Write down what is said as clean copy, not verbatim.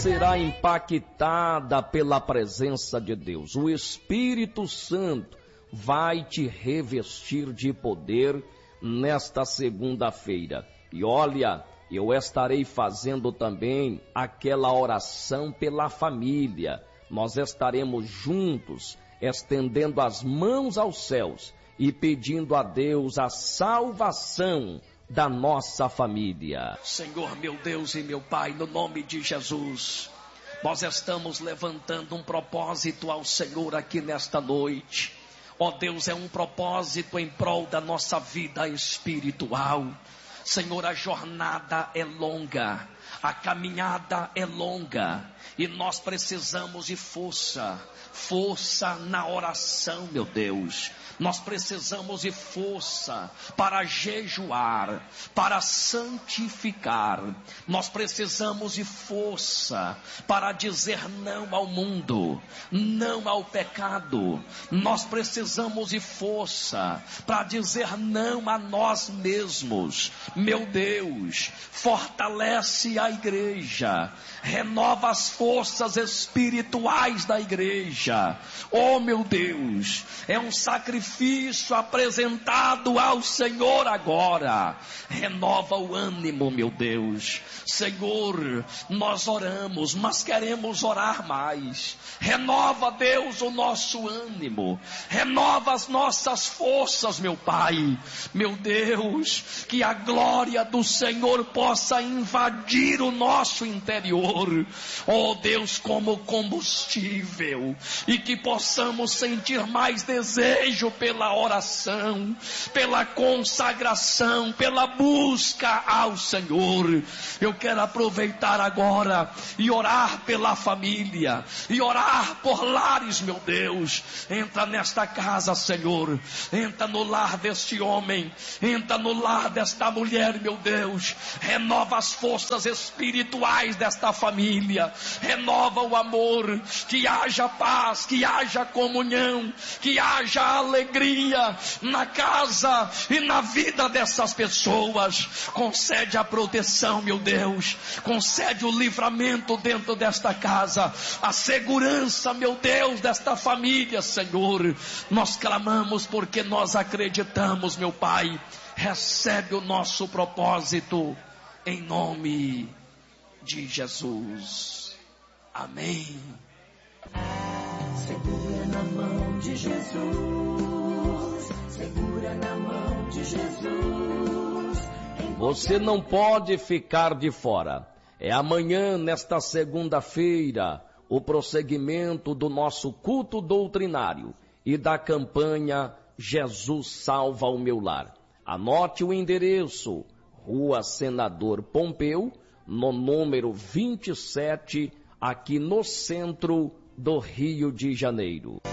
será impactada pela presença de Deus. O Espírito Santo vai te revestir de poder nesta segunda-feira. E olha, eu estarei fazendo também aquela oração pela família. Nós estaremos juntos, estendendo as mãos aos céus e pedindo a Deus a salvação da nossa família. Senhor, meu Deus e meu Pai, no nome de Jesus, nós estamos levantando um propósito ao Senhor aqui nesta noite. Ó Deus, é um propósito em prol da nossa vida espiritual. Senhor, a jornada é longa, a caminhada é longa, e nós precisamos de força na oração, meu Deus. Nós precisamos de força para jejuar, para santificar. Nós precisamos de força para dizer não ao mundo, não ao pecado. Nós precisamos de força para dizer não a nós mesmos. Meu Deus, fortalece a igreja, renova as forças espirituais da igreja. Oh, meu Deus, é um sacrifício apresentado ao Senhor agora. Renova o ânimo, meu Deus. Senhor, nós oramos, mas queremos orar mais. Renova, Deus, o nosso ânimo. Renova as nossas forças, meu Pai. Meu Deus, que a glória do Senhor possa invadir o nosso interior. Oh, Deus, como combustível. E que possamos sentir mais desejo pela oração, pela consagração, pela busca ao Senhor. Eu quero aproveitar agora e orar pela família, e orar por lares, meu Deus. Entra nesta casa, Senhor, entra no lar deste homem, entra no lar desta mulher, meu Deus. Renova as forças espirituais desta família, renova o amor, que haja paz, que haja comunhão, que haja alegria na casa e na vida dessas pessoas. Concede a proteção, meu Deus, concede o livramento dentro desta casa, a segurança, meu Deus, desta família, Senhor. Nós clamamos porque nós acreditamos, meu Pai. Recebe o nosso propósito em nome de Jesus. Amém. Segura na mão de Jesus, segura na mão de Jesus. Você não pode ficar de fora. É amanhã, nesta segunda-feira, o prosseguimento do nosso culto doutrinário e da campanha Jesus Salva o Meu Lar. Anote o endereço: Rua Senador Pompeu, no número 27, aqui no centro do Rio de Janeiro.